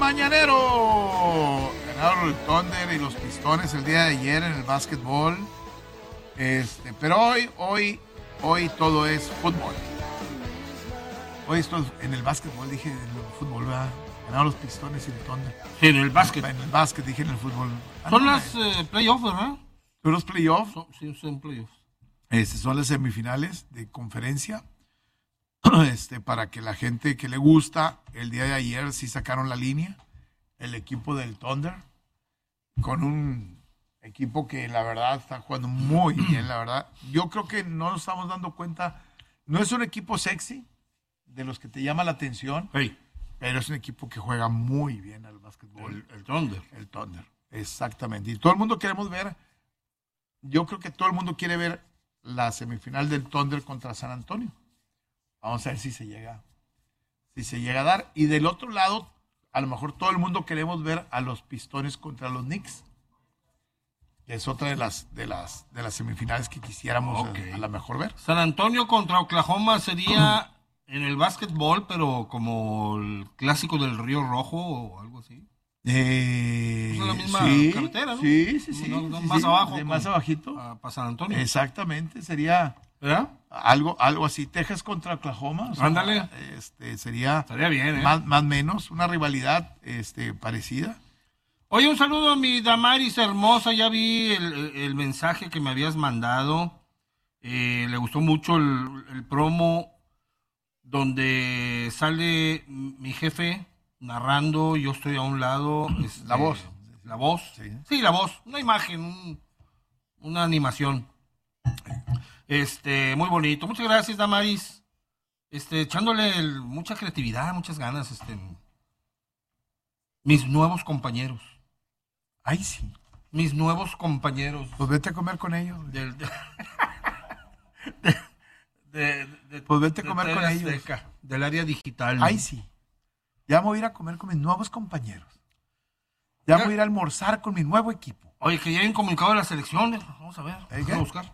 mañanero. Ganaron el Thunder y los Pistones el día de ayer en el básquetbol. Pero hoy todo es fútbol. Hoy esto en el básquetbol, dije en el fútbol, ¿verdad? Ganaron los Pistones y el Thunder. Sí, en el básquet. En el básquet, dije en el fútbol. Son las playoffs, ¿verdad? ¿Son los playoffs? Sí, son playoffs. Son las semifinales de conferencia. Para que la gente que le gusta, el día de ayer sí sacaron la línea. El equipo del Thunder, con un equipo que la verdad está jugando muy bien, la verdad. Yo creo que no nos estamos dando cuenta. No es un equipo sexy, de los que te llama la atención, Hey. Pero es un equipo que juega muy bien al básquetbol. El Thunder. El Thunder, exactamente. Y todo el mundo queremos ver, yo creo que todo el mundo quiere ver la semifinal del Thunder contra San Antonio. Vamos a ver si se llega a dar. Y del otro lado, a lo mejor todo el mundo queremos ver a los Pistones contra los Knicks. Que es otra de las semifinales que quisiéramos a lo mejor ver. San Antonio contra Oklahoma sería en el básquetbol, pero como el clásico del Río Rojo o algo así. Es la misma carretera, ¿no? Sí. Más abajo. Más abajito. Para San Antonio. Exactamente, sería... ¿Verdad? Algo así, Texas contra Oklahoma. Ándale. Estaría bien, más o menos, una rivalidad parecida. Oye, un saludo a mi Damaris hermosa, ya vi el mensaje que me habías mandado. Le gustó mucho el promo donde sale mi jefe narrando, yo estoy a un lado. La voz. La voz. Sí, la voz. Una imagen, una animación. Muy bonito. Muchas gracias, Damaris. Echándole mucha creatividad, muchas ganas, mis nuevos compañeros. Ay, sí. Mis nuevos compañeros. Pues vete a comer con ellos. Pues vete a comer con ellos. Del área digital. Ay, sí. Ya voy a ir a comer con mis nuevos compañeros. Ya voy a ir a almorzar con mi nuevo equipo. Oye, que ya hay un comunicado de la selección. Vamos a ver. Vamos a buscar.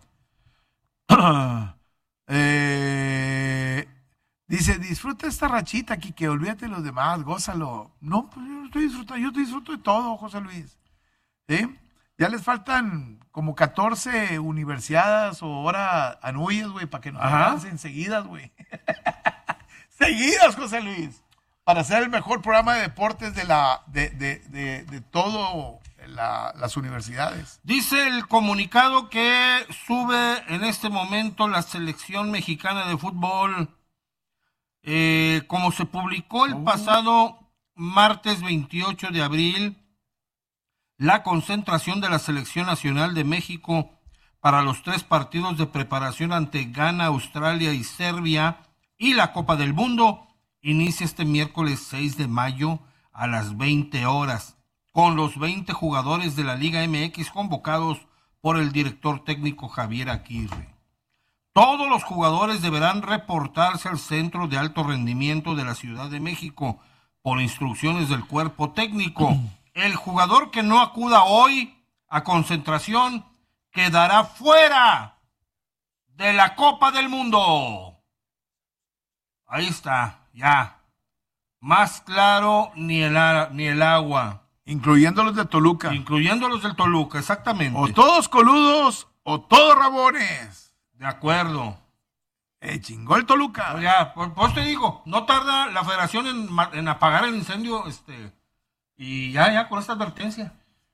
Dice, disfruta esta rachita, Quique, olvídate de los demás, gózalo. No, pues yo disfruto de todo, José Luis. ¿Sí? Ya les faltan como 14 universidades o ahora anuyes, güey, para que nos avancen seguidas, güey. Seguidas, José Luis. Para hacer el mejor programa de deportes de todo las universidades. Dice el comunicado que sube en este momento la selección mexicana de fútbol. Como se publicó el pasado martes 28 de abril, la concentración de la Selección Nacional de México para los 3 partidos de preparación ante Ghana, Australia y Serbia y la Copa del Mundo inicia este miércoles 6 de mayo a las 20 horas, con los 20 jugadores de la Liga MX convocados por el director técnico Javier Aguirre. Todos los jugadores deberán reportarse al Centro de Alto Rendimiento de la Ciudad de México por instrucciones del cuerpo técnico. El jugador que no acuda hoy a concentración quedará fuera de la Copa del Mundo. Ahí está, ya. Más claro ni el agua. Incluyendo los de Toluca. Incluyendo los del Toluca, exactamente. O todos coludos o todos rabones. De acuerdo. Chingó el Toluca. Ya, pues te digo, no tarda la federación en apagar el incendio, y ya, con esta advertencia.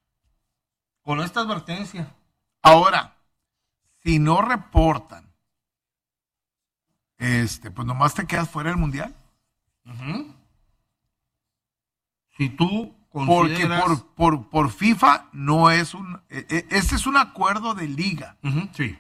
Ahora, si no reportan, pues nomás te quedas fuera del mundial. Uh-huh. Si tú consideras... Porque por FIFA no es este es un acuerdo de liga. Uh-huh, sí.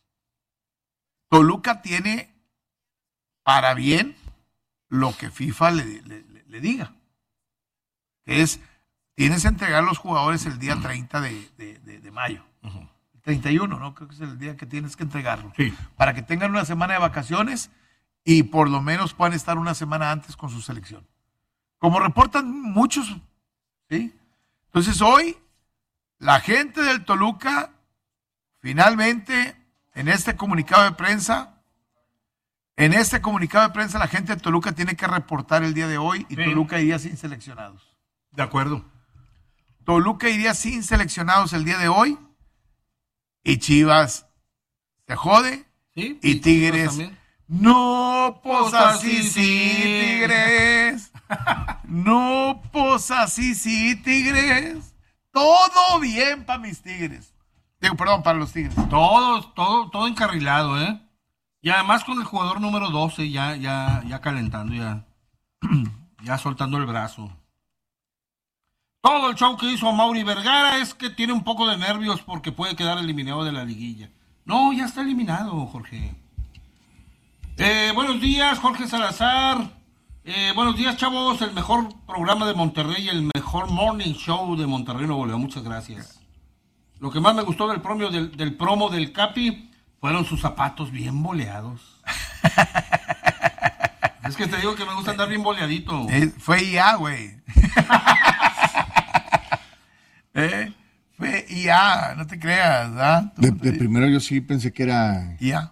Toluca tiene para bien lo que FIFA le diga. Que es, tienes que entregar a los jugadores el día 30 de mayo. Uh-huh. 31, ¿no? Creo que es el día que tienes que entregarlo. Sí. Para que tengan una semana de vacaciones y por lo menos puedan estar una semana antes con su selección. Como reportan muchos, ¿sí? Entonces hoy, la gente del Toluca, finalmente, en este comunicado de prensa, la gente de Toluca tiene que reportar el día de hoy y sí. Toluca iría sin seleccionados. De acuerdo. Toluca iría sin seleccionados el día de hoy. Y Chivas se jode. ¿Sí? Y Tigres. No, pues así sí, Tigres. No, pues así sí, Tigres. Todo bien para mis Tigres. Digo, perdón, para los Tigres. Todo encarrilado, ¿eh? Y además con el jugador número 12 ya calentando, ya soltando el brazo. Todo el show que hizo Mauri Vergara es que tiene un poco de nervios porque puede quedar eliminado de la liguilla. No, ya está eliminado, Jorge. Buenos días, Jorge Salazar. Buenos días, chavos. El mejor programa de Monterrey, el mejor morning show de Monterrey Nuevo León. Muchas gracias. Lo que más me gustó del promo del Capi fueron sus zapatos bien boleados. Es que te digo que me gusta andar bien boleadito. Fue IA, güey. Fue IA, no te creas, ¿verdad? De primero yo sí pensé que era IA.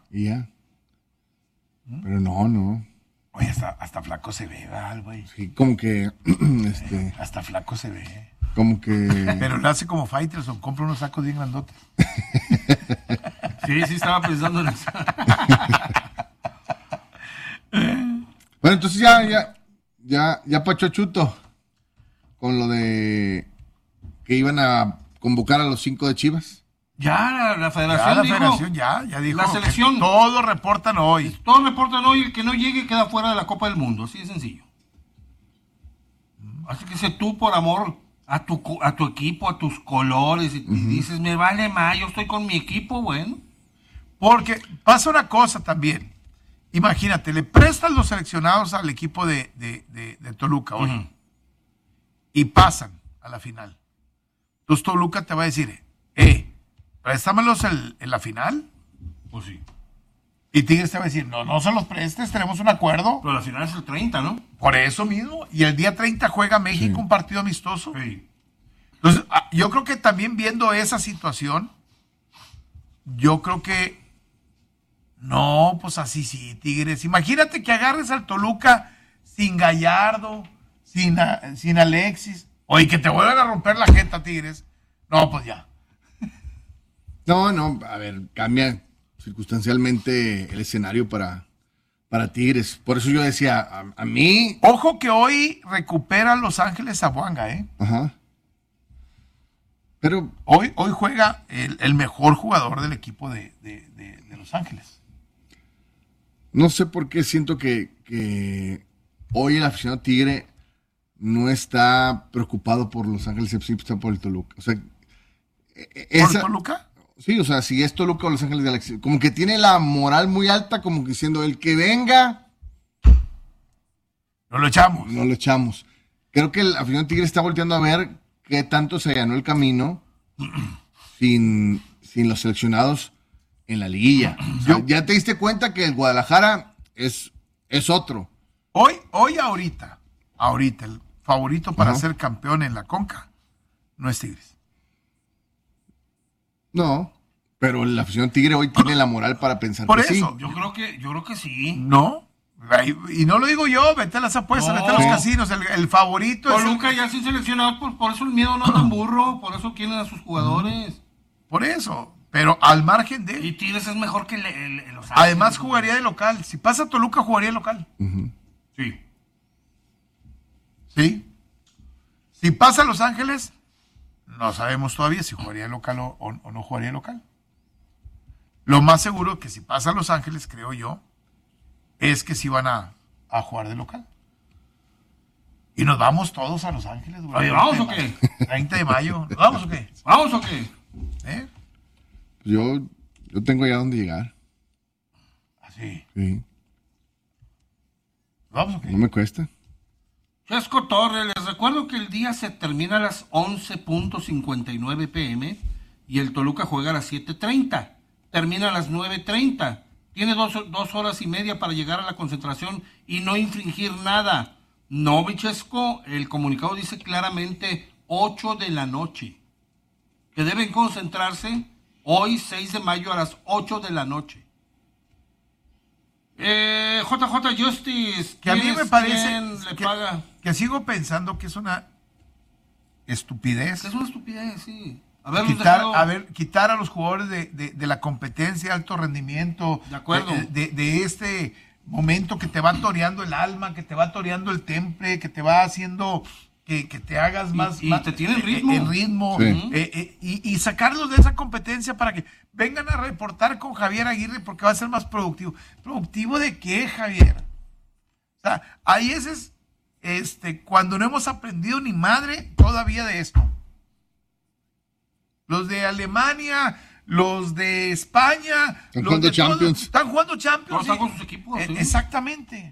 Pero no. Oye, hasta flaco se ve, ¿verdad, güey? Sí, como que hasta flaco se ve. Como que Pero lo hace como Faitelson, compra unos sacos bien grandotes. Sí, estaba pensando en eso. Bueno, entonces ya Pacho Chuto con lo de que iban a convocar a los 5 de Chivas. Ya la federación ya dijo. La selección. Todos reportan hoy. Todos reportan hoy, el que no llegue queda fuera de la Copa del Mundo, así de sencillo. Así que si tú por amor a tu equipo, a tus colores, y dices, me vale más, yo estoy con mi equipo, bueno. Porque pasa una cosa también. Imagínate, le prestan los seleccionados al equipo de Toluca hoy. Y pasan a la final. Entonces Toluca te va a decir, préstamelos en la final. Pues sí. Y Tigres te va a decir, no se los prestes, tenemos un acuerdo. Pero la final es el 30, ¿no? Por eso mismo. Y el día 30 juega México un partido amistoso. Sí. Entonces, yo creo que también viendo esa situación, yo creo que no, pues así sí, Tigres. Imagínate que agarres al Toluca sin Gallardo, sin Alexis. Oye, que te vuelvan a romper la jeta, Tigres. No, pues ya. No, a ver, cambia circunstancialmente el escenario para Tigres. Por eso yo decía, a mí... Ojo que hoy recupera Los Ángeles a Buanga, ¿eh? Ajá. Pero... Hoy juega el mejor jugador del equipo de Los Ángeles. No sé por qué siento que hoy el aficionado Tigre no está preocupado por Los Ángeles FC, está por el Toluca. O sea, ¿Por Toluca? Sí, o sea, si es Toluca o Los Ángeles Galaxy, como que tiene la moral muy alta, como que diciendo, el que venga... No lo echamos. No lo echamos. Creo que el aficionado Tigre está volteando a ver qué tanto se allanó el camino sin los seleccionados en la liguilla. O sea, ya te diste cuenta que el Guadalajara es otro. Ahorita, el favorito para ser campeón en la Conca no es Tigres. No, pero la afición Tigre hoy tiene la moral para pensar por que eso, sí. Yo creo que sí. No, y no lo digo yo, vete a las apuestas, vete a los casinos, el favorito Toluca ya sin seleccionado, por eso el miedo no es tan burro, por eso quieren a sus jugadores. Por eso, pero al margen de... Y Tigres es mejor que los Ángeles. Además jugaría de local, si pasa Toluca jugaría de local. Sí. ¿Sí? Si pasa Los Ángeles, no sabemos todavía si jugaría local o no jugaría local. Lo más seguro es que si pasa Los Ángeles, creo yo, es que sí van a jugar de local. Y nos vamos todos a Los Ángeles. Oye, ¿vamos o qué? 30 de mayo. ¿Nos vamos o qué? ¿Vamos o qué? Yo tengo ya dónde llegar. ¿Así? Sí. ¿Vamos o qué? No me cuesta. Chesco Torres, les recuerdo que el día se termina a las 11:59 p.m. y el Toluca juega a las 7:30. Termina a las 9:30. Tiene dos horas y media para llegar a la concentración y no infringir nada. No, mi Chesco, el comunicado dice claramente 8 de la noche. Que deben concentrarse hoy, 6 de mayo, a las 8 de la noche. JJ Justice, que a mí me parece le paga? Que sigo pensando que es una estupidez. Es una estupidez, sí. Quitar a los jugadores de la competencia de alto rendimiento, de acuerdo, de este momento que te va toreando el alma, que te va toreando el temple, que te va haciendo que te hagas más... Y te tiene el ritmo. Sí. Y sacarlos de esa competencia para que vengan a reportar con Javier Aguirre porque va a ser más productivo. ¿Productivo de qué, Javier? O sea, ahí es cuando no hemos aprendido ni madre todavía de esto. Los de Alemania, los de España, están jugando Champions. Están jugando Champions. Todos están con sus equipos. Sí. Exactamente.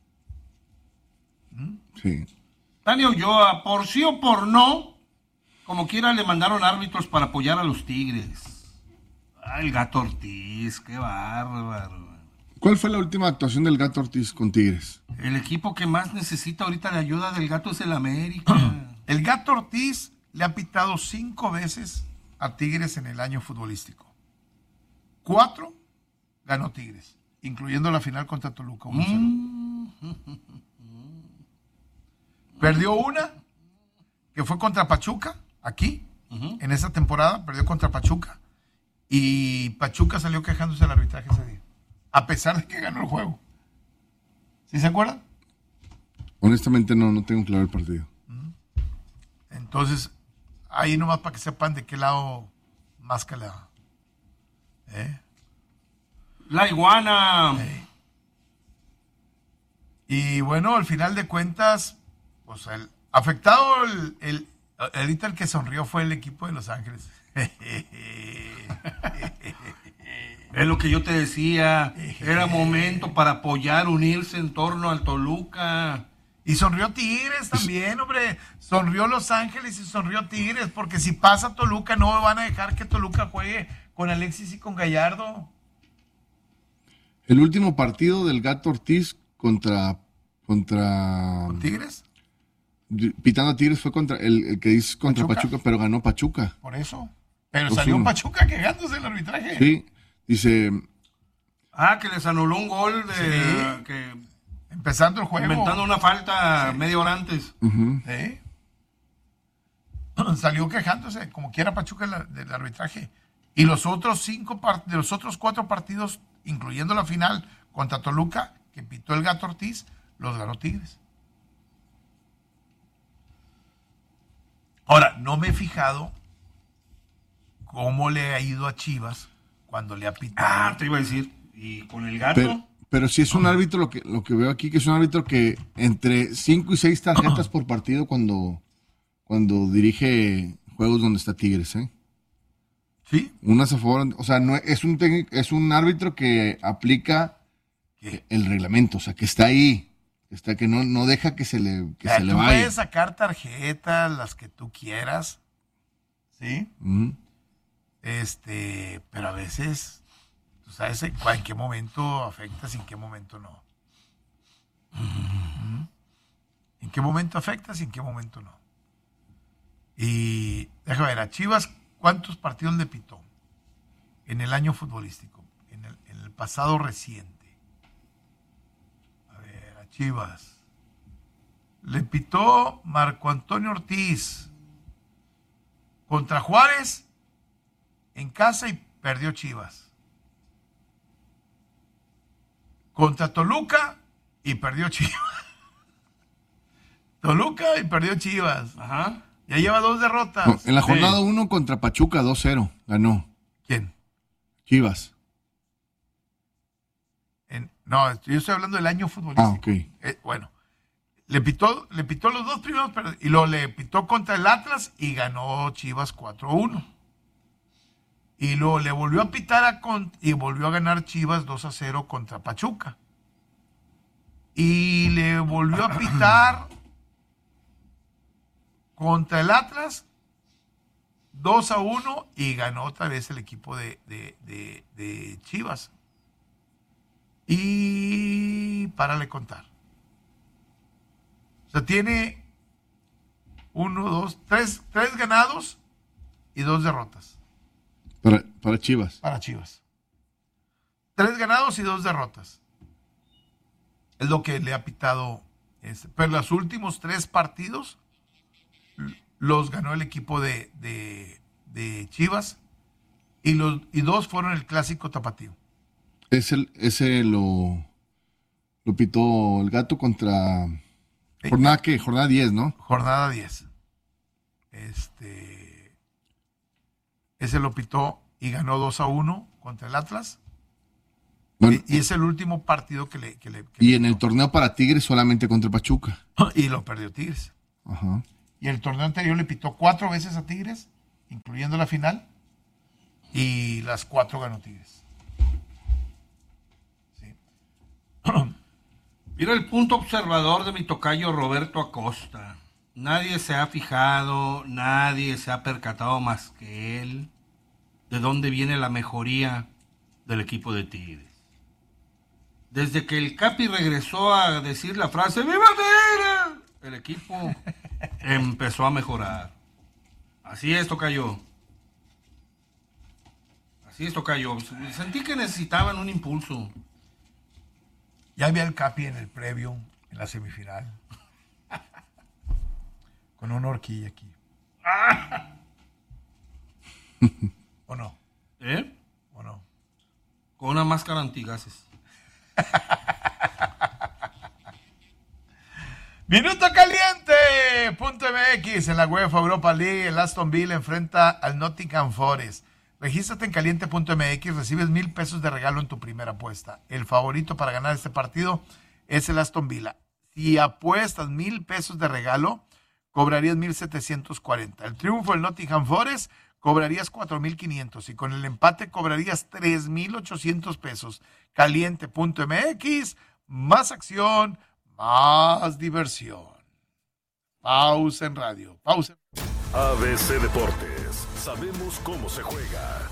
Sí. Daniel, yo por sí o por no, como quiera le mandaron árbitros para apoyar a los Tigres. Ay, el Gato Ortiz, qué bárbaro. ¿Cuál fue la última actuación del Gato Ortiz con Tigres? El equipo que más necesita ahorita la ayuda del Gato es el América. El Gato Ortiz le ha pitado 5 veces a Tigres en el año futbolístico. 4 ganó Tigres, incluyendo la final contra Toluca 1-0. Perdió una, que fue contra Pachuca, aquí, en esa temporada, perdió contra Pachuca, y Pachuca salió quejándose del arbitraje ese día, a pesar de que ganó el juego. ¿Sí se acuerdan? Honestamente no tengo claro el partido. Entonces, ahí nomás para que sepan de qué lado más que la... La iguana. Y bueno, al final de cuentas, pues el afectado, ahorita el que sonrió fue el equipo de Los Ángeles. Es lo que yo te decía, era momento para apoyar, unirse en torno al Toluca. Y sonrió Tigres también, hombre. Sonrió Los Ángeles y sonrió Tigres, porque si pasa Toluca no van a dejar que Toluca juegue con Alexis y con Gallardo. El último partido del Gato Ortiz contra ¿Con Tigres? Pitando a Tigres fue contra el que dice contra Pachuca, pero ganó Pachuca. Por eso. Pero salió Pachuca quejándose del arbitraje. Sí, dice... que les anuló un gol empezando el juego. Inventando una falta media hora antes. Salió quejándose, como quiera Pachuca del arbitraje. Y los otros 4 partidos, incluyendo la final contra Toluca, que pitó el Gato Ortiz, los ganó Tigres. Ahora, no me he fijado cómo le ha ido a Chivas cuando le ha pitado. Te iba a decir, y con el Gato... Pero sí es un árbitro, lo que veo aquí, que es un árbitro que entre 5 y 6 tarjetas por partido cuando dirige juegos donde está Tigres, ¿eh? Sí. Unas a favor, o sea, no es un árbitro que aplica el reglamento, o sea, que está ahí, que no deja que se le vaya. Tú puedes sacar tarjetas, las que tú quieras, ¿sí? Pero a veces... ¿Sabes en qué momento afectas y en qué momento no? ¿En qué momento afectas y en qué momento no? Y déjame ver, a Chivas, ¿cuántos partidos le pitó en el año futbolístico? En el pasado reciente. A ver, a Chivas. Le pitó Marco Antonio Ortiz contra Juárez en casa y perdió Chivas. Contra Toluca y perdió Chivas. Toluca y perdió Chivas. Ajá. Ya lleva 2 derrotas. No, en la jornada 1 contra Pachuca 2-0 ganó. ¿Quién? Chivas. No, yo estoy hablando del año futbolístico. Ok. Bueno, le pitó los 2 primeros y luego le pitó contra el Atlas y ganó Chivas 4-1. Y luego le volvió a pitar y volvió a ganar Chivas 2-0 contra Pachuca. Y le volvió a pitar contra el Atlas 2-1 y ganó otra vez el equipo de Chivas. Y párale contar. O sea, tiene 3 ganados y 2 derrotas. Para Chivas. Para Chivas. 3 ganados y 2 derrotas. Es lo que le ha pitado. Pero los últimos 3 partidos los ganó el equipo de Chivas y 2 fueron el clásico tapatío. Ese lo pitó el Gato contra... ¿Jornada qué? Jornada 10, ¿no? Jornada 10. Ese lo pitó y ganó 2-1 contra el Atlas. Bueno, y es el último partido que le y en el torneo para Tigres solamente contra Pachuca. Y lo perdió Tigres. Ajá. Y el torneo anterior le pitó 4 veces a Tigres, incluyendo la final, y las 4 ganó Tigres. Sí. Mira el punto observador de mi tocayo Roberto Acosta. Nadie se ha fijado, nadie se ha percatado más que él de dónde viene la mejoría del equipo de Tigres. Desde que el Capi regresó a decir la frase ¡Viva Tigres!, el equipo empezó a mejorar. Así es, tocayo. Así es, tocayo. Sentí que necesitaban un impulso. Ya había el Capi en el previo, en la semifinal. Con una horquilla aquí. ¿O no? ¿Eh? ¿O no? Con una máscara antigases. Minuto caliente. .mx en la UEFA Europa League. El Aston Villa enfrenta al Nottingham Forest. Regístrate en caliente.mx, recibes 1,000 pesos de regalo en tu primera apuesta. El favorito para ganar este partido es el Aston Villa. Si apuestas 1,000 pesos de regalo, cobrarías 1,740. El triunfo del Nottingham Forest cobrarías 4,500 y con el empate cobrarías 3,800 pesos. Caliente.mx, más acción, más diversión. Pausa en radio. Pausa. ABC Deportes. Sabemos cómo se juega.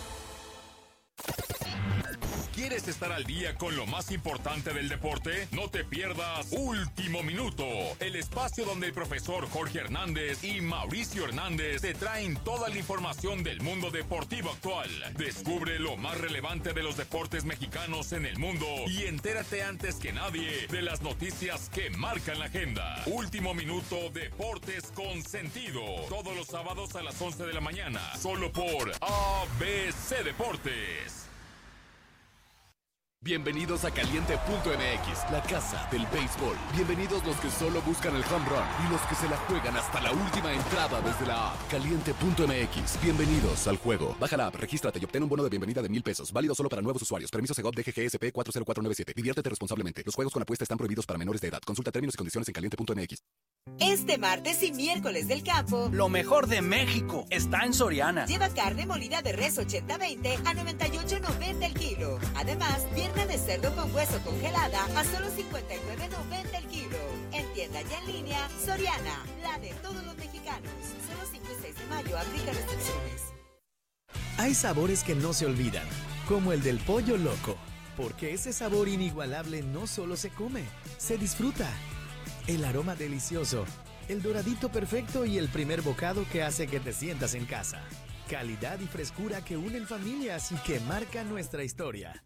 ¿Quieres estar al día con lo más importante del deporte? No te pierdas Último Minuto, el espacio donde el profesor Jorge Hernández y Mauricio Hernández te traen toda la información del mundo deportivo actual. Descubre lo más relevante de los deportes mexicanos en el mundo y entérate antes que nadie de las noticias que marcan la agenda. Último Minuto, Deportes con Sentido. Todos los sábados a las 11 de la mañana, solo por ABC Deportes. Bienvenidos a Caliente.mx, la casa del béisbol. Bienvenidos los que solo buscan el home run y los que se la juegan hasta la última entrada desde la app. Caliente.mx, bienvenidos al juego. Baja la app, regístrate y obtén un bono de bienvenida de 1,000 pesos. Válido solo para nuevos usuarios. Permiso Segov DGGSP 40497. Diviértete responsablemente. Los juegos con apuesta están prohibidos para menores de edad. Consulta términos y condiciones en Caliente.mx. Este martes y miércoles del campo, lo mejor de México está en Soriana. Lleva carne molida de res 80-20 a 98.90 el kilo. Además, pierna de cerdo con hueso congelada a solo 59.90 el kilo. En tienda y en línea, Soriana, la de todos los mexicanos. Solo 5 y 6 de mayo, aplica restricciones. Hay sabores que no se olvidan, como el del pollo loco, porque ese sabor inigualable no solo se come, se disfruta. El aroma delicioso, el doradito perfecto y el primer bocado que hace que te sientas en casa. Calidad y frescura que unen familias y que marcan nuestra historia.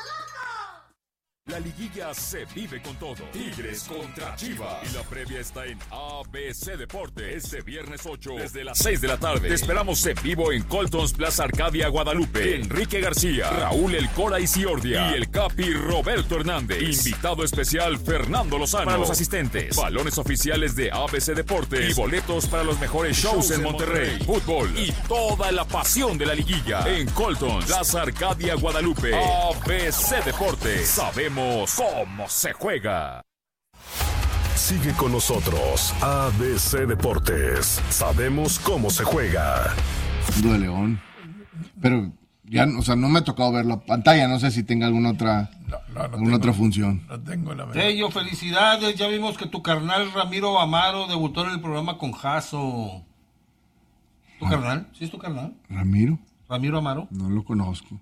La liguilla se vive con todo. Tigres contra Chivas. Y la previa está en ABC Deportes. Este viernes 8, desde las 6 de la tarde. Te esperamos en vivo en Coltons Plaza Arcadia, Guadalupe. Enrique García, Raúl El Cora Isiordia y el Capi Roberto Hernández. Invitado especial Fernando Lozano. Para los asistentes, balones oficiales de ABC Deportes y boletos para los mejores shows en Monterrey. Fútbol y toda la pasión de la liguilla en Coltons Plaza Arcadia, Guadalupe. ABC Deportes. Sabemos cómo se juega. Sigue con nosotros, ABC Deportes. Sabemos cómo se juega. De León. Pero ya, o sea, no me ha tocado ver la pantalla. No sé si tenga alguna otra, otra función. No tengo la verdad. Tello, felicidades. Ya vimos que tu carnal Ramiro Amaro debutó en el programa con Jaso. ¿Tu carnal? ¿Sí es tu carnal? ¿Ramiro? Ramiro Amaro. No lo conozco.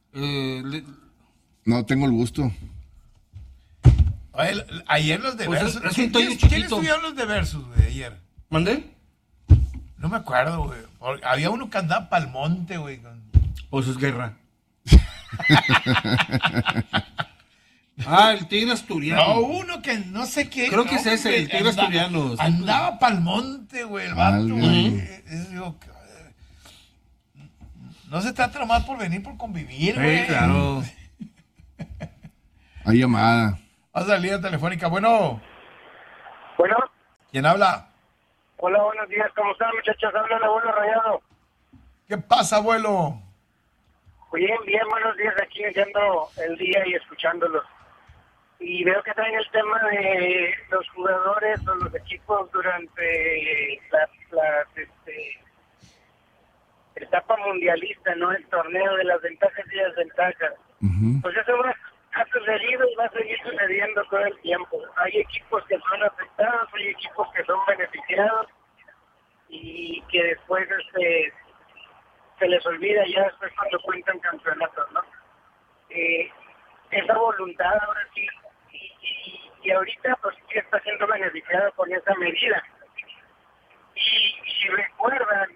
No tengo el gusto. Ayer los de Pues Versus. es un Toyo ¿Quiénes chiquito. estuvieron los de Versus, güey, ayer? ¿Mandé? No me acuerdo, güey. Había uno que andaba pa'l monte, güey. Pues es guerra. El Tigre Asturiano. No, uno que no sé qué. Creo que es ese, el Tigre Asturiano. Andaba pa'l monte, güey, el vato, güey. No se trata nomás por venir, por convivir, güey. Sí, claro. Hay llamada. Vamos a la línea telefónica. Bueno. Bueno. ¿Quién habla? Hola, buenos días. ¿Cómo están, muchachos? Habla el abuelo Rayado. ¿Qué pasa, abuelo? Bien, buenos días. Aquí iniciando el día y escuchándolos. Y veo que traen el tema de los jugadores o los equipos durante la etapa mundialista, ¿no? El torneo de las ventajas y desventajas. Pues eso ha sucedido y va a seguir sucediendo todo el tiempo. Hay equipos que son afectados, hay equipos que son beneficiados y que después se les olvida ya después cuando cuentan campeonatos, ¿no? Esa voluntad ahora sí, y ahorita pues sí está siendo beneficiada con esa medida. Y si recuerdan,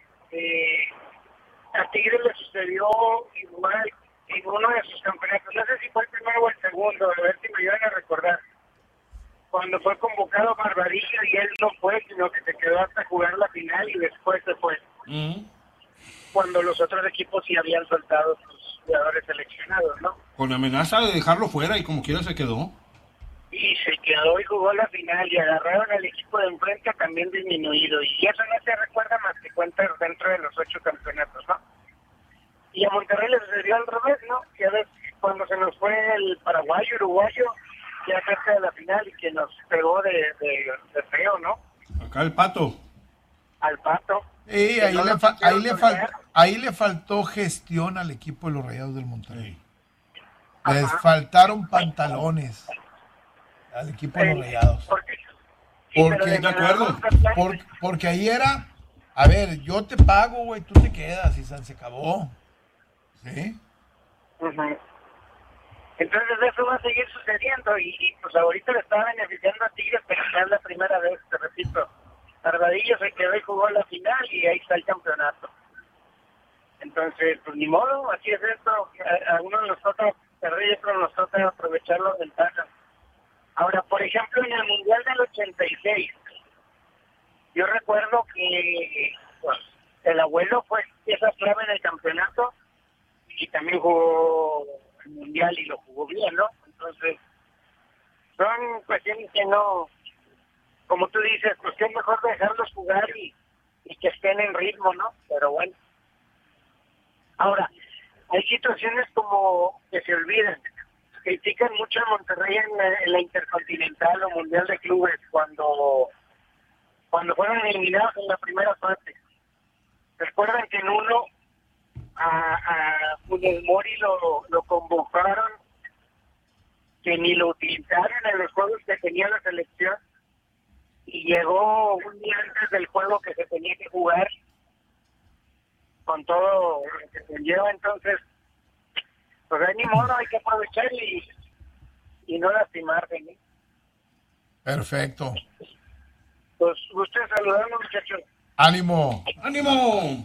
a Tigres le sucedió igual en uno de sus campeonatos, no sé si fue el primero o el segundo, a ver si me iban a recordar, cuando fue convocado Barbadillo y él no fue, sino que se quedó hasta jugar la final y después se fue. Cuando los otros equipos sí habían soltado sus jugadores seleccionados, ¿no? Con amenaza de dejarlo fuera y como quiera se quedó. Y se quedó y jugó la final y agarraron al equipo de enfrente también disminuido. Y eso no se recuerda más que cuentas dentro de los 8 campeonatos, ¿no? Y a Monterrey le sucedió al revés, ¿no? Que a veces cuando se nos fue el paraguayo, uruguayo, ya cerca de la final y que nos pegó de feo, ¿no? Acá el Pato. Al Pato. Ahí le faltó gestión al equipo de los Rayados del Monterrey. Les faltaron pantalones al equipo de los Rayados. Porque ahí era, a ver, yo te pago, güey, tú te quedas y se acabó. ¿Sí? Entonces eso va a seguir sucediendo y pues ahorita le está beneficiando a Tigres, pero ya es la primera vez, te repito. Barbadillo se quedó y jugó la final y ahí está el campeonato. Entonces, pues ni modo, así es esto. A uno nos toca perder y a otro nos toca aprovechar las ventajas. Ahora, por ejemplo, en el Mundial del 86, yo recuerdo que pues, el abuelo fue pieza clave en el campeonato y también jugó el Mundial y lo jugó bien, ¿no? Entonces, son cuestiones que no, como tú dices, pues que es mejor dejarlos jugar y que estén en ritmo, ¿no? Pero bueno. Ahora, hay situaciones como que se olvidan. Critican mucho a Monterrey en la Intercontinental o Mundial de Clubes cuando fueron eliminados en la primera fase. Recuerdan que en uno a Funes Mori lo convocaron, que ni lo utilizaron en los juegos que tenía la selección, y llegó un día antes del juego que se tenía que jugar con todo lo que se lleva. Entonces pues ni modo, hay que aprovechar y no lastimarse, ¿no? Perfecto. Pues ustedes saludando, muchachos. ¡Ánimo! ¡Ánimo!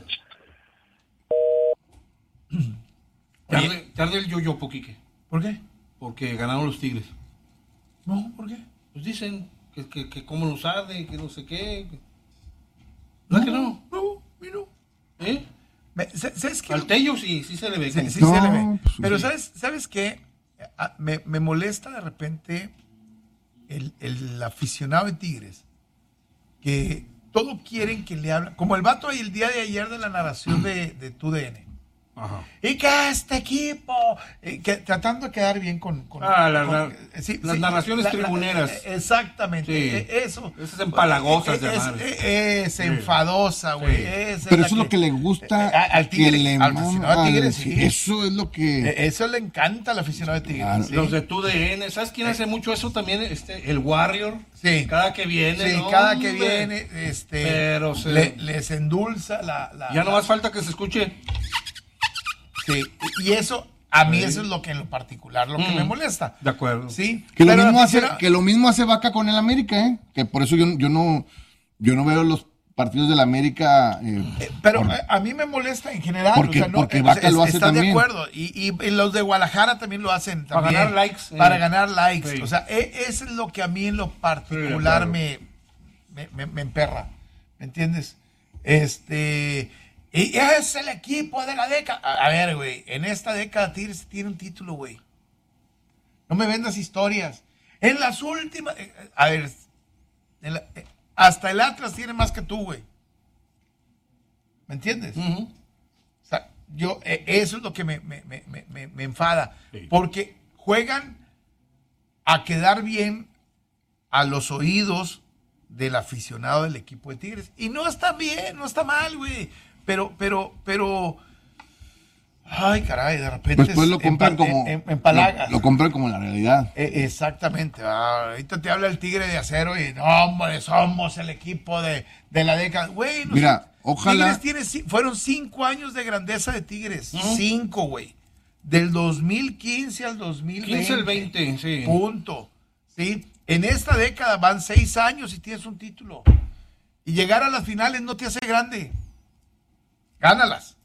Tarde el yo-yo, Poquique. ¿Por qué? Porque ganaron los Tigres. No, ¿por qué? Pues dicen que cómo los arde, que no sé qué. ¿Verdad que no? No, no. ¿Eh? ¿Sabes qué? Al Tello sí se le ve. Sí, se le ve. Pero ¿sabes qué? Me molesta de repente el aficionado de Tigres, que todo quieren que le hablen, como el vato ahí el día de ayer de la narración de TUDN. Ajá. Y que este equipo, tratando de quedar bien con las narraciones tribuneras. Exactamente. Sí. Eso. Esas empalagosas de es enfadosa, güey. Sí. Pero eso es lo que le gusta al Tigre, al aficionado de Tigres. Sí. Eso es lo que... Eso le encanta al aficionado de Tigres. Claro. ¿Sí? Los de TUDN. ¿Sabes quién hace mucho eso también? El Warrior. Sí. Cada que viene. Sí, ¿no? cada que viene, pero les endulza ya no más falta que se escuche. Sí, y eso, a mí eso es lo que en lo particular, lo que me molesta. De acuerdo. Sí. Que lo mismo hace Vaca con el América, ¿eh? Que por eso yo no veo los partidos de la América. Pero a mí me molesta en general. Porque, porque Vaca lo hace también. De acuerdo. Y los de Guadalajara también lo hacen. Para ganar likes. Para ganar likes. Sí. O sea, eso es lo que a mí en lo particular claro. me emperra. ¿Me entiendes? Y es el equipo de la década. A ver, güey, en esta década Tigres tiene un título, güey. No me vendas historias. En las últimas... a ver, hasta el Atlas tiene más que tú, güey. ¿Me entiendes? Uh-huh. O sea, eso es lo que me enfada. Sí. Porque juegan a quedar bien a los oídos del aficionado del equipo de Tigres. Y no está bien, no está mal, güey. Pero, ay, caray, de repente después lo compran como empalagas. Lo compran como la realidad. Exactamente. Ahorita te habla el Tigre de Acero y no, hombre, somos el equipo de la década. Güey, mira, ojalá. Fueron 5 años de grandeza de Tigres. 5, güey. Del 2015 al 2020. 15 al 20, sí. Punto. ¿Sí? En esta década van 6 años y tienes un título. Y llegar a las finales no te hace grande. Gánalas.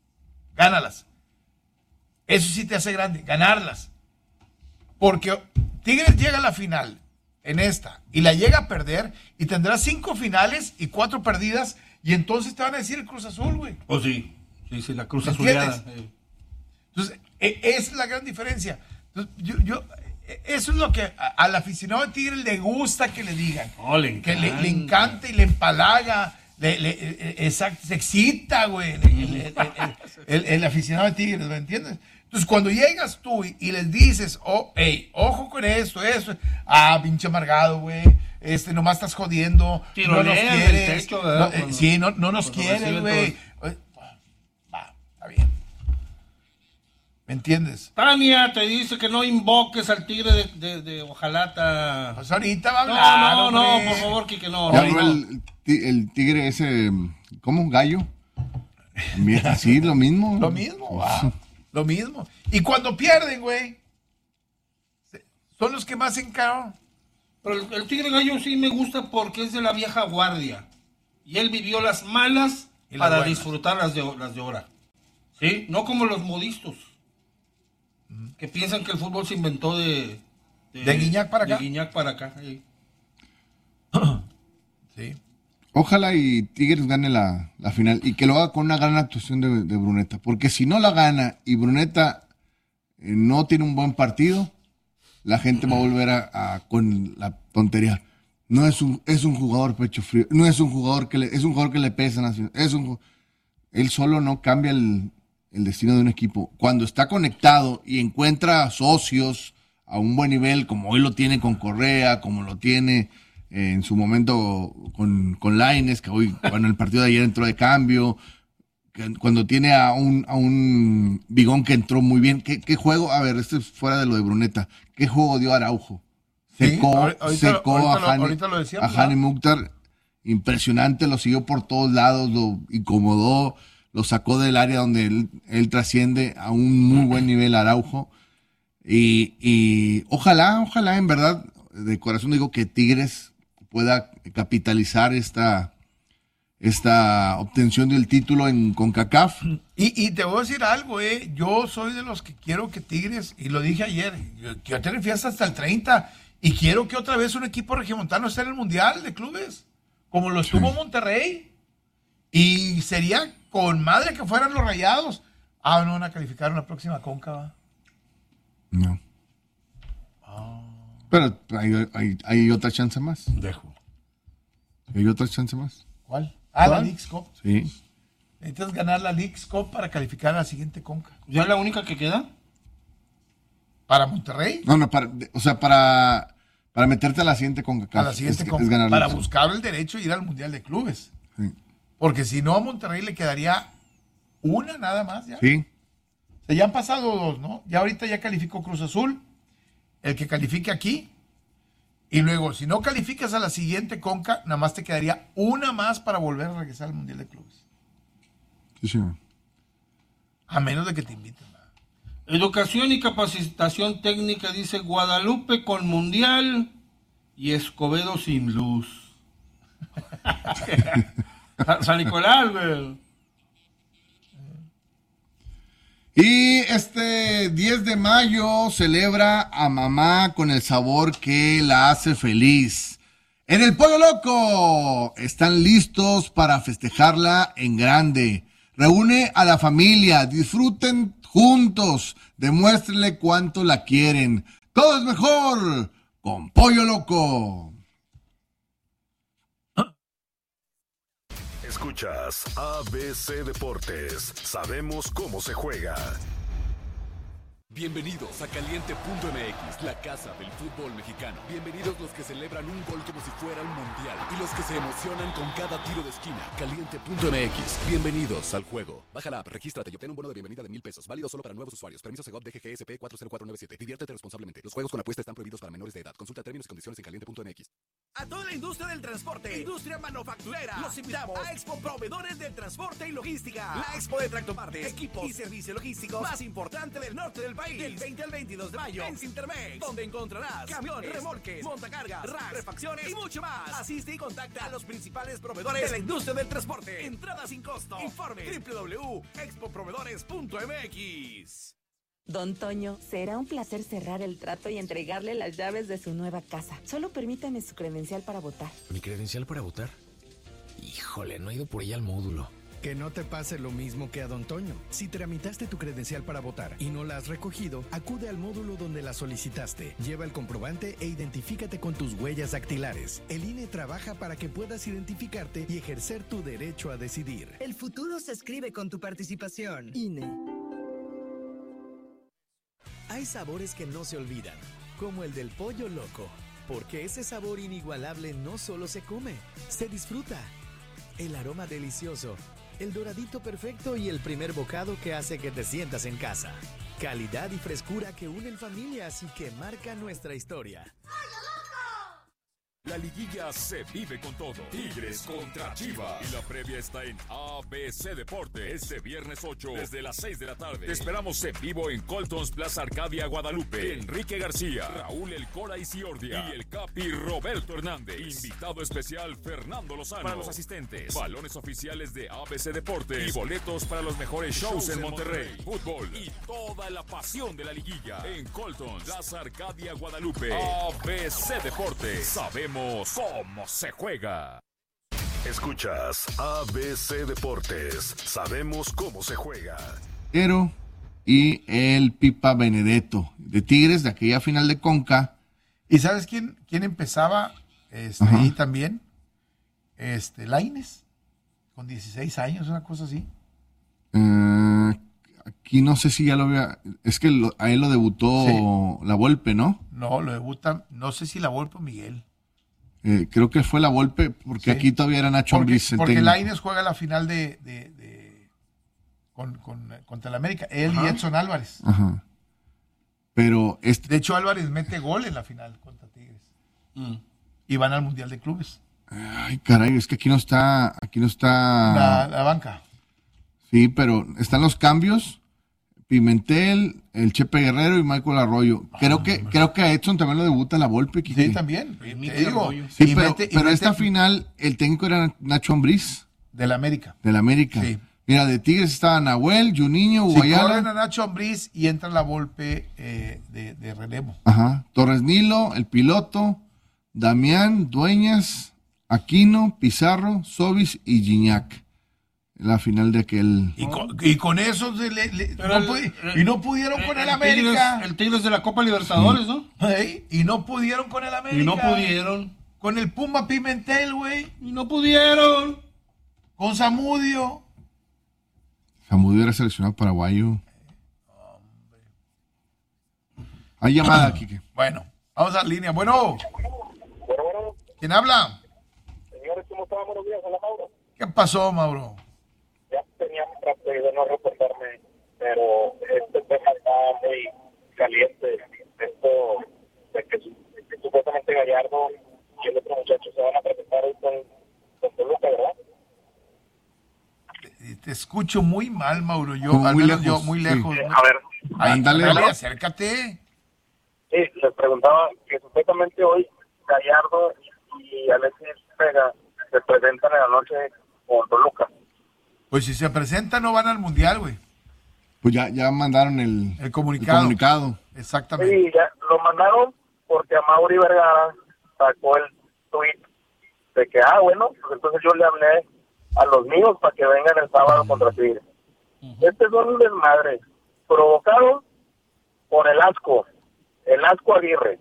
Eso sí te hace grande, ganarlas. Porque Tigres llega a la final en esta y la llega a perder y tendrá 5 finales y 4 perdidas y entonces te van a decir el Cruz Azul, güey. Oh, sí, la Cruz Azuleada. Entonces, esa es la gran diferencia. Entonces, eso es lo que al aficionado de Tigres le gusta que le digan. Oh, le que le encanta y le empalaga. Exacto, se excita, güey, el aficionado de Tigres, ¿me entiendes? Entonces, cuando llegas tú y les dices, ojo con esto, pinche amargado, güey, nomás estás jodiendo, no nos quieres, techo, no nos quieres, güey. Está bien. ¿Me entiendes? Tania te dice que no invoques al Tigre de Ojalata. Pues ahorita va a hablar. No, por favor, Quique, no. Ya habló el Tigre ese, ¿cómo? ¿Gallo? Sí, lo mismo. Lo mismo. Y cuando pierden, güey, son los que más se encaran. Pero el Tigre Gallo sí me gusta porque es de la vieja guardia. Y él vivió las malas para disfrutar las de ahora. ¿Sí? No como los modistos. Que piensan que el fútbol se inventó de Guiñac para acá. De Guiñac para acá. Sí. Sí. Ojalá y Tigres gane la final y que lo haga con una gran actuación de Bruneta. Porque si no la gana y Bruneta no tiene un buen partido, la gente va a volver con la tontería. No es un jugador pecho frío. No es un jugador es un jugador que le pesa. Él solo no cambia el destino de un equipo. Cuando está conectado y encuentra socios a un buen nivel, como hoy lo tiene con Correa, como lo tiene en su momento con Lainez, que hoy en el partido de ayer entró de cambio, cuando tiene a un Bigón que entró muy bien. ¿Qué juego? A ver, este es fuera de lo de Bruneta. ¿Qué juego dio Araujo? Secó a Hani Mukhtar. Impresionante, lo siguió por todos lados, lo incomodó, lo sacó del área donde él trasciende a un muy buen nivel Araujo. Y ojalá, en verdad, de corazón digo que Tigres pueda capitalizar esta obtención del título en CONCACAF. Y te voy a decir algo, yo soy de los que quiero que Tigres, y lo dije ayer, yo te fiesta hasta el 30, y quiero que otra vez un equipo regiomontano esté en el Mundial de Clubes, como lo estuvo Monterrey, y sería con madre que fueran los Rayados. No van a calificar una próxima Conca, ¿va? No. Pero hay otra chance más. Dejo. Hay otra chance más. ¿Cuál? La Leagues Cup. Sí. Necesitas ganar la Leagues Cup para calificar a la siguiente Conca. ¿Ya es la única que queda? ¿Para Monterrey? No, para meterte a la siguiente CONCACAF. A la siguiente Conca. Para buscar el derecho de ir al Mundial de Clubes. Sí. Porque si no, a Monterrey le quedaría una nada más ya. Sí. O sea, ya han pasado 2, ¿no? Ya ahorita ya calificó Cruz Azul, el que califique aquí, y luego, si no calificas a la siguiente Conca, nada más te quedaría una más para volver a regresar al Mundial de Clubes. Sí, señor. A menos de que te inviten. Educación y capacitación técnica, dice Guadalupe con Mundial y Escobedo sin luz. San Nicolás, güey. Y este 10 de mayo celebra a mamá con el sabor que la hace feliz. En el Pollo Loco están listos para festejarla en grande. Reúne a la familia, disfruten juntos, demuéstrenle cuánto la quieren. Todo es mejor con Pollo Loco. Escuchas ABC Deportes. Sabemos cómo se juega. Bienvenidos a Caliente.mx, la casa del fútbol mexicano. Bienvenidos los que celebran un gol como si fuera un mundial y los que se emocionan con cada tiro de esquina. Caliente.mx, bienvenidos al juego. Baja la app, regístrate y obtén un bono de bienvenida de $1,000. Válido solo para nuevos usuarios. Permiso Segov DGGSP 40497. Diviértete responsablemente. Los juegos con apuesta están prohibidos para menores de edad. Consulta términos y condiciones en Caliente.mx. A toda la industria del transporte, industria manufacturera, los invitamos a Expo Proveedores del Transporte y Logística. La Expo de tractopartes, equipos y servicios logísticos más importante del norte del país. Del 20 al 22 de mayo en Cintermex, donde encontrarás camiones, remolques, montacargas, racks, refacciones y mucho más. Asiste y contacta a los principales proveedores de la industria del transporte. Entrada sin costo. Informe www.expoproveedores.mx. Don Toño, será un placer cerrar el trato y entregarle las llaves de su nueva casa. Solo permítame su credencial para votar. ¿Mi credencial para votar? Híjole, no he ido por ella al módulo. Que no te pase lo mismo que a Don Toño. Si tramitaste tu credencial para votar y no la has recogido, acude al módulo donde la solicitaste. Lleva el comprobante e identifícate con tus huellas dactilares. El INE trabaja para que puedas identificarte y ejercer tu derecho a decidir. El futuro se escribe con tu participación. INE. Hay sabores que no se olvidan, como el del Pollo Loco, porque ese sabor inigualable no solo se come, se disfruta. El aroma delicioso, el doradito perfecto y el primer bocado que hace que te sientas en casa. Calidad y frescura que unen familias y que marcan nuestra historia. La liguilla se vive con todo. Tigres contra Chivas. Y la previa está en ABC Deportes. Este viernes 8, desde las 6 de la tarde. Te esperamos en vivo en Coltons Plaza Arcadia, Guadalupe. Enrique García, Raúl El Cora Isiordia y el Capi Roberto Hernández. Invitado especial Fernando Lozano. Para los asistentes, balones oficiales de ABC Deportes y boletos para los mejores shows en Monterrey. Fútbol y toda la pasión de la liguilla en Coltons Plaza Arcadia, Guadalupe. ABC Deportes. Sabemos cómo se juega. Escuchas ABC Deportes. Sabemos cómo se juega. Y el Pipa Benedetto de Tigres de aquella final de Conca. ¿Y sabes quién empezaba ahí también? Lainez, con 16 años, una cosa así. Aquí no sé si ya lo había. Es que a él lo debutó La Volpe, ¿no? No, lo debuta, no sé si La Volpe o Miguel. Creo que fue La Volpe, porque aquí todavía era Nacho Ambriz. Porque Lainez juega la final contra el América, él y Edson Álvarez. Ajá. Pero de hecho, Álvarez mete gol en la final contra Tigres. Y van al Mundial de Clubes. Ay, caray, es que aquí no está. La banca. Sí, pero están los cambios. Pimentel, el Chepe Guerrero y Michael Arroyo. Creo que a Edson también lo debuta La Volpe. Sí, también. Sí, pero esta final, el técnico era Nacho Ambriz. Del América. Sí. Mira, de Tigres estaba Nahuel, Juninho, Guayala. Corren a Nacho Ambriz y entra La Volpe de relevo. Ajá. Torres Nilo, el piloto, Damián, Dueñas, Aquino, Pizarro, Sobis y Gignac. La final de aquel. Y con eso no pudieron con el América. El Tigres de la Copa Libertadores, ¿no? Y no pudieron con el América. Y no pudieron. Con el Puma Pimentel, güey. Y no pudieron. Con Zamudio. Zamudio era seleccionado paraguayo. Hay llamada, Quique. Bueno, vamos a la línea. Bueno. ¿Quién habla? Señores, ¿cómo están? Buenos días, hola Mauro. ¿Qué pasó, Mauro? Ya tenía trato de no reportarme, pero este tema está muy caliente. Esto de que supuestamente Gallardo y el otro muchacho se van a presentar hoy con Toluca, ¿verdad? Te escucho muy mal, Mauro. Yo, muy lejos. Yo muy lejos. Sí. A ver. Ándale, acércate. Sí, les preguntaba que supuestamente hoy Gallardo y Alexis Vega se presentan en la noche con Toluca. Pues si se presenta no van al Mundial, güey. Pues ya mandaron el comunicado. Exactamente. Sí, ya lo mandaron porque a Mauri Vergara sacó el tweet de que, bueno, pues entonces yo le hablé a los míos para que vengan el sábado contra Tigres. Este es un desmadre provocado por el Asco Aguirre.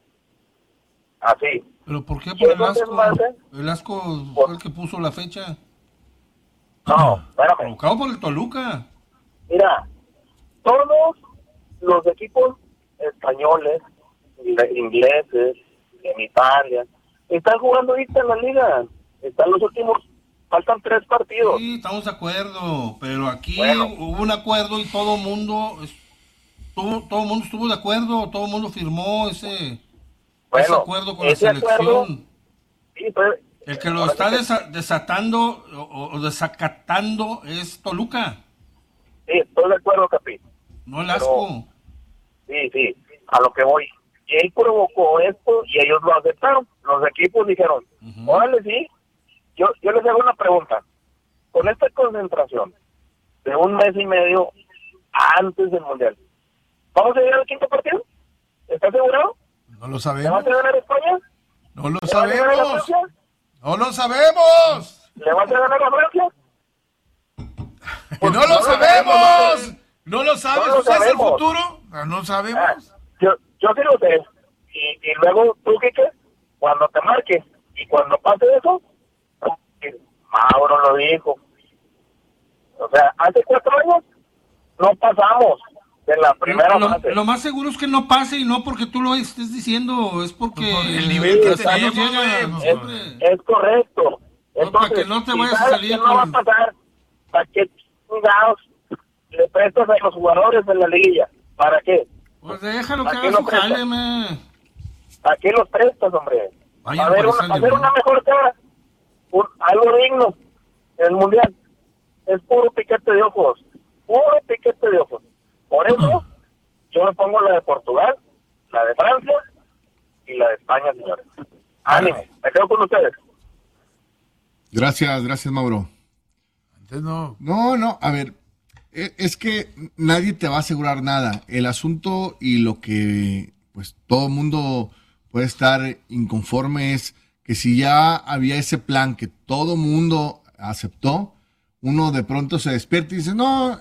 Así. ¿Pero por qué por el Asco? ¿El Asco fue el que puso la fecha? No, espérame. Provocado por el Toluca. Mira, todos los equipos españoles, ingleses, en Italia, están jugando ahorita en la liga. Están los últimos, faltan 3 partidos. Sí, estamos de acuerdo, pero aquí hubo un acuerdo y todo el mundo estuvo de acuerdo, todo el mundo firmó ese acuerdo con la selección. Sí, pues, el que lo está desatando o desacatando es Toluca. Sí, estoy de acuerdo, Capi. No el Asco. Sí, a lo que voy. Y él provocó esto y ellos lo aceptaron. Los equipos dijeron, órale, sí. Yo les hago una pregunta. Con esta concentración de un mes y medio antes del Mundial, ¿vamos a llegar al 5º partido? ¿Estás asegurado? No lo ¿Le sabemos. vas a ganar a España? No lo ¿Le vas a ganar a sabemos. Francia? No lo sabemos. ¿Le vas a ganar a Francia? ¡Que no lo sabemos! ¡No lo sabes! No lo ¿Sabes el sabemos. futuro? No sabemos. Yo sí lo sé. Y luego tú, Quique, cuando te marques y cuando pase eso, Mauro lo dijo. O sea, hace 4 años no pasamos de la primera fase. Lo más seguro es que no pase y no porque tú lo estés diciendo, es porque el nivel que sí, tenemos, es correcto. Entonces, para que no te si vayas a sabes salir que no va a con... pasar, ¿para qué chingados le prestas a los jugadores de la liguilla? ¿Para qué? Pues déjalo que ¿Para qué haga lo su prestas? jale, me. ¿Para qué los prestas, hombre? Vayan A ver, por esa hacer liga. una mejor cara, algo digno en el Mundial. Es puro piquete de ojos. Por eso, yo me pongo la de Portugal, la de Francia y la de España, señores. Ánimo, me quedo con ustedes. Gracias, Mauro. Antes no. No, a ver, es que nadie te va a asegurar nada. El asunto y lo que pues todo el mundo puede estar inconforme es que si ya había ese plan que todo el mundo aceptó, uno de pronto se despierta y dice, no,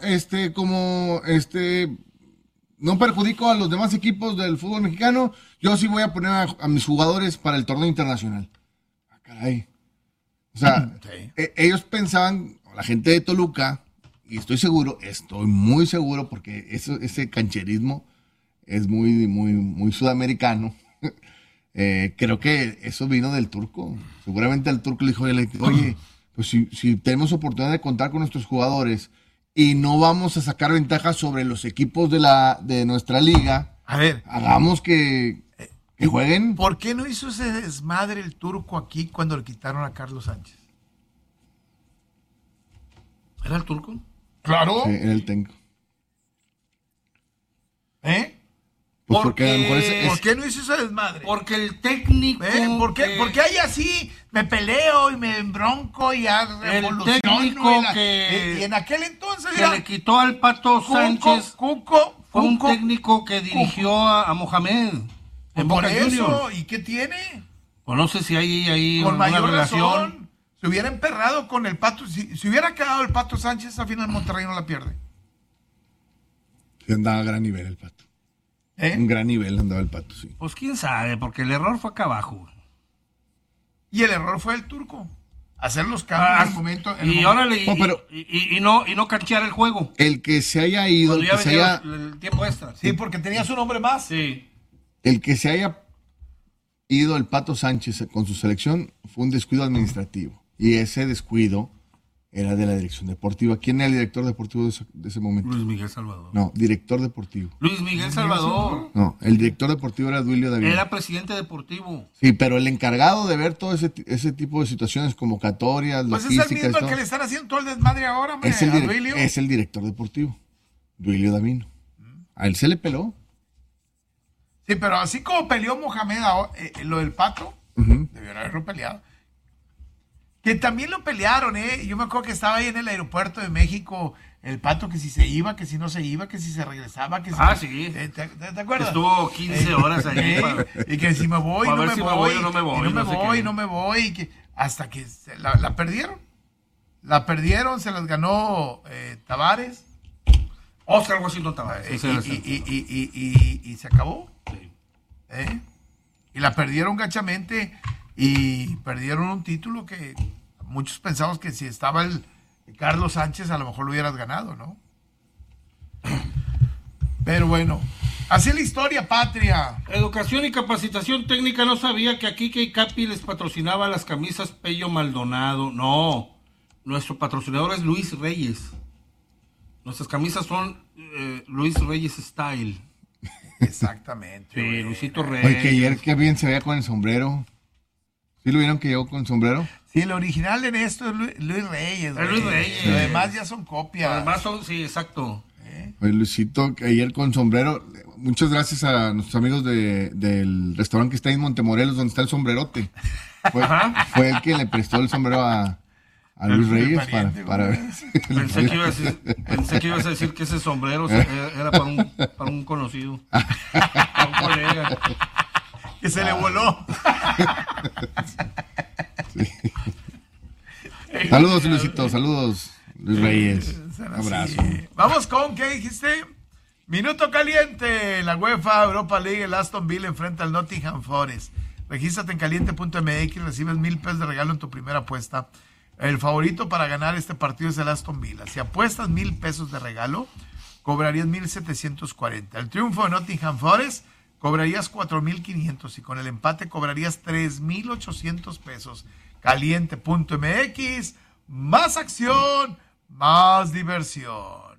no perjudico a los demás equipos del fútbol mexicano, yo sí voy a poner a mis jugadores para el torneo internacional. Ah, caray. O sea, ellos pensaban, la gente de Toluca, y estoy muy seguro, porque ese cancherismo es muy sudamericano. Creo que eso vino del turco. Seguramente el turco le dijo, oye, pues si tenemos oportunidad de contar con nuestros jugadores y no vamos a sacar ventaja sobre los equipos de nuestra liga, a ver, hagamos que jueguen. ¿Por qué no hizo ese desmadre el turco aquí cuando le quitaron a Carlos Sánchez? ¿Era el turco? Claro. Sí, era el técnico. Pues porque a lo mejor ¿Por qué no hizo ese desmadre? Porque el técnico... Porque hay así, me peleo y me embronco y revoluciono. El técnico y en aquel entonces... que le quitó al Pato Sánchez fue un técnico que dirigió a Mohamed en por Boca eso, Juniors. ¿y qué tiene? O no sé si hay ahí Con una mayor relación. razón, se hubiera emperrado con el Pato. Si hubiera quedado el Pato Sánchez, al final Monterrey no la pierde. Sí, andaba a gran nivel el Pato. Un gran nivel andaba el Pato, sí. Pues quién sabe, porque el error fue acá abajo. Y el error fue el turco. Hacer los cambios en el momento. Y no canchear el juego. El que se haya ido, el tiempo extra. Sí, porque tenía su nombre más. Sí. El que se haya ido el Pato Sánchez con su selección fue un descuido administrativo. Y ese descuido era de la dirección deportiva. ¿Quién era el director deportivo de ese momento? Luis Miguel Salvador. No, director deportivo. Luis Miguel Salvador. No, el director deportivo era Duilio Davino. Era presidente deportivo. Sí, pero el encargado de ver todo ese tipo de situaciones, convocatorias, Pues logísticas... es el mismo que le están haciendo todo el desmadre ahora, es el director deportivo, Duilio Davino. A él se le peló. Sí, pero así como peleó Mohamed lo del Pato, debió haberlo peleado. Que también lo pelearon, ¿eh? Yo me acuerdo que estaba ahí en el aeropuerto de México, el Pato, que si se iba, que si no se iba, que si se regresaba, que si... sí. ¿Te acuerdas? Estuvo 15 horas ahí. Y que si me voy, no me voy, no me voy. Y no me voy, y que hasta que la perdieron. La perdieron, se las ganó Tavares. Oscar Washington Tavares. Y se acabó. Sí. Y la perdieron gachamente y perdieron un título que muchos pensamos que si estaba el Carlos Sánchez a lo mejor lo hubieras ganado, ¿no? Pero bueno, así es la historia patria. Educación y capacitación técnica. No sabía que aquí Kike y Capi les patrocinaba las camisas Pello Maldonado. No, nuestro patrocinador es Luis Reyes. Nuestras camisas son Luis Reyes Style. Exactamente. Sí, Luisito Reyes. Oye, que ayer qué bien se veía con el sombrero. ¿Sí lo vieron que llegó con sombrero? Sí, el original en esto es Luis Reyes. Es Luis Reyes. Lo demás ya son copias. Además son, sí, exacto. Oye, Luisito, que ayer con sombrero. Muchas gracias a nuestros amigos del restaurante que está en Montemorelos, donde está el sombrerote. Fue el que le prestó el sombrero a Luis Reyes para ver. Pensé que ibas a decir que ese sombrero era para un conocido. Para un colega. Que se le voló. Sí. Saludos, Luisito, saludos, Luis Reyes. Un abrazo. Vamos con, ¿qué dijiste? Minuto caliente en la UEFA Europa League. El Aston Villa enfrenta al Nottingham Forest. Regístrate en caliente.mx, recibes $1,000 de regalo en tu primera apuesta. El favorito para ganar este partido es el Aston Villa. Si apuestas $1,000 de regalo, cobrarías 1,740. El triunfo de Nottingham Forest cobrarías 4,500 y con el empate cobrarías 3,800 pesos. Caliente.mx, más acción, más diversión.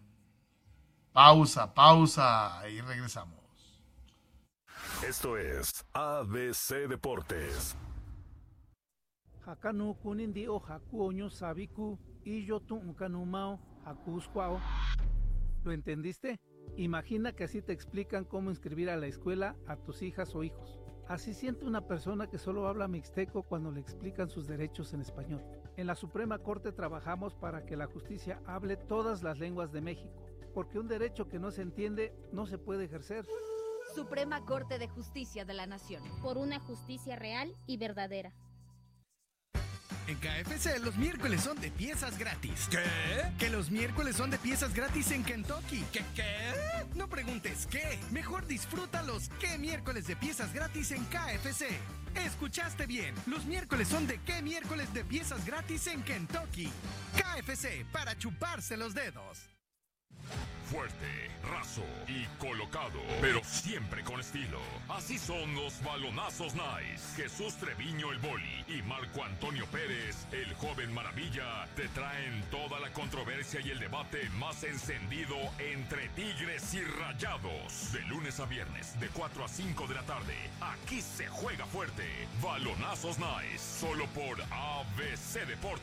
Pausa y regresamos. Esto es ABC Deportes. Hakanu kunindi o hakuoño sabiku y yo tu unkanumao hakusquao. ¿Lo entendiste? Imagina que así te explican cómo inscribir a la escuela a tus hijas o hijos. Así siente una persona que solo habla mixteco cuando le explican sus derechos en español. En la Suprema Corte trabajamos para que la justicia hable todas las lenguas de México, porque un derecho que no se entiende no se puede ejercer. Suprema Corte de Justicia de la Nación. Por una justicia real y verdadera. En KFC los miércoles son de piezas gratis. ¿Qué? Que los miércoles son de piezas gratis en Kentucky. ¿Qué? No preguntes qué. Mejor disfruta los ¿qué miércoles de piezas gratis en KFC? Escuchaste bien. Los miércoles son de ¿qué miércoles de piezas gratis en Kentucky? KFC, para chuparse los dedos. Fuerte, raso y colocado, pero siempre con estilo. Así son los balonazos Nice. Jesús Treviño el Boli y Marco Antonio Pérez, el joven maravilla, te traen toda la controversia y el debate más encendido entre Tigres y Rayados. De lunes a viernes, de 4 a 5 de la tarde, aquí se juega fuerte. Balonazos Nice, solo por ABC Deportes.